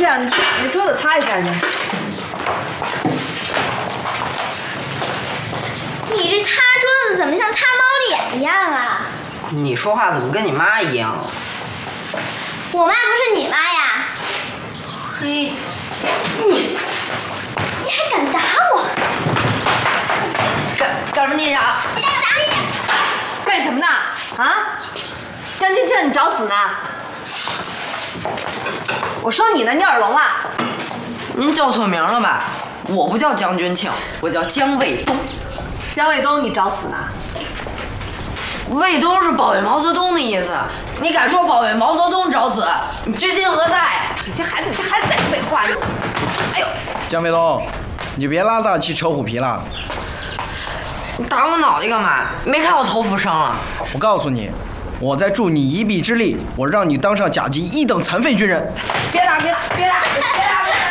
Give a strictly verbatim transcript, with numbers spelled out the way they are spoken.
天，你去把那桌子擦一下去。 你这擦桌子怎么像擦猫脸一样啊？ 你说话怎么跟你妈一样？ 我妈不是你妈呀？ 嘿， 你，你还敢打我？ 干干什么你啊？ 打你！ 干什么呢？啊？江君庆，你找死呢？我说你呢，你耳聋了？ 您叫错名了吧？我不叫江君庆，我叫江卫东。 江卫东，你找死呢？ 卫东是保卫毛泽东的意思，你敢说保卫毛泽东找死？你居心何在？ 你这孩子，你这孩子再废话！ 哎呦， 江卫东，你别拉大气扯虎皮了。 你打我脑袋干嘛？没看我头扶伤了？ 我告诉你，我在助你一臂之力，我让你当上甲级一等残废军人。 别打，别打，别打，别打，别打！